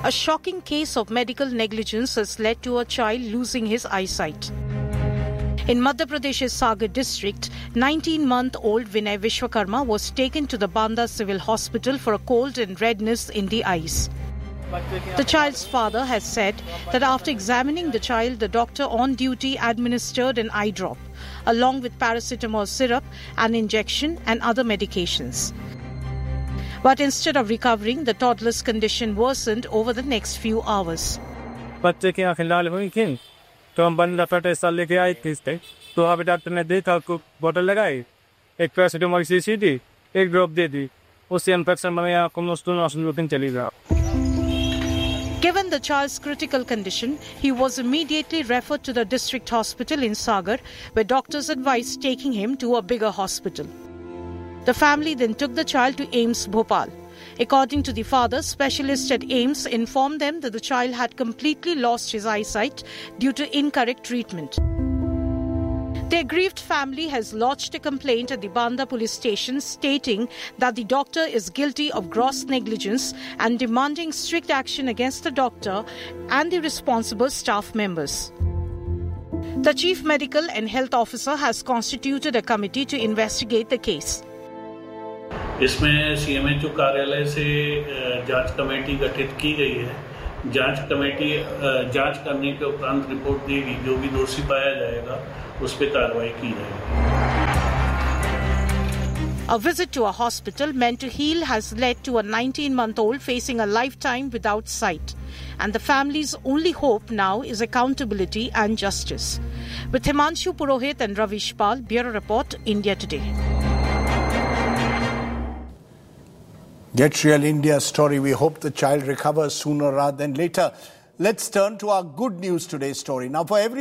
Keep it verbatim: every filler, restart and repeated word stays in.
A shocking case of medical negligence has led to a child losing his eyesight. In Madhya Pradesh's Sagar district, nineteen-month-old Vinay Vishwakarma was taken to the Banda Civil Hospital for a cold and redness in the eyes. The child's father has said that after examining the child, the doctor on duty administered an eye drop, along with paracetamol syrup, an injection and other medications. But instead of recovering, the toddler's condition worsened over the next few hours. बच्चे की आंखें लाल हुई थी तो हम बंदा फटेसाल लेके आए थे इससे तो हमें डॉक्टर ने देखा को बोतल लगाई एक पैरासिटामोल की शीशी दी एक ड्रॉप दे दी उससे इन्फेक्शन बन गया को नॉस्टोन चली गया. Given the child's critical condition, he was immediately referred to the district hospital in Sagar, where doctors advised taking him to a bigger hospital. The family then took the child to AIIMS Bhopal. According to the father, specialists at AIIMS informed them that the child had completely lost his eyesight due to incorrect treatment. The aggrieved family has lodged a complaint at the Banda police station stating that the doctor is guilty of gross negligence and demanding strict action against the doctor and the responsible staff members. The Chief Medical and Health Officer has constituted a committee to investigate the case. इसमें CMHO कार्यालय से जांच committee गठित की गई है. जांच committee जांच करने के उपरांत रिपोर्ट देगी. जो भी दोषी पाया जाएगा उस पर कार्रवाई की जाएगी. A visit to a hospital meant to heal has led to a nineteen-month-old facing a lifetime without sight. And the family's only hope now is accountability and justice. With Himanshu Purohit and Ravish Pal, Bureau Report, India Today. Get Real India story. We hope the child recovers sooner rather than later. Let's turn to our good news today story. Now, for every